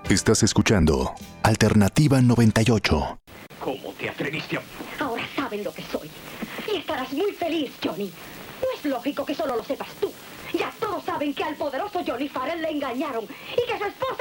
Estás escuchando Alternativa 98. ¿Cómo te atreviste a...? Ahora saben lo que soy. Y estarás muy feliz, Johnny. No es lógico que solo lo sepas tú. Ya todos saben que al poderoso Johnny Farrell le engañaron y que su esposa